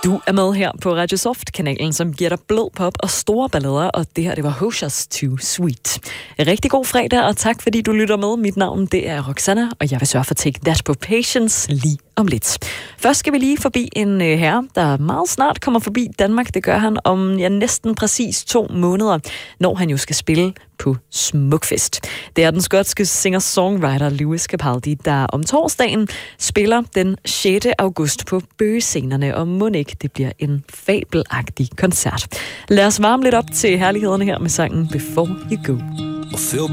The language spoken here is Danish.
Du er med her på Radio Soft-kanalen, som giver dig blød pop og store ballader, og det her, det var Hoziers Too Sweet. Rigtig god fredag, og tak fordi du lytter med. Mit navn, det er Roxanna, og jeg vil sørge for at Take That på Patience lige om lidt. Først skal vi lige forbi en herre, der meget snart kommer forbi Danmark. Det gør han om næsten præcis 2 måneder, når han jo skal spille på Smukfest. Det er den skotske singer-songwriter Lewis Capaldi, der om torsdagen spiller den 6. august på Bøgescenerne, og mon ikke det bliver en fabelagtig koncert. Lad os varme lidt op til herlighederne her med sangen Before You Go. I feel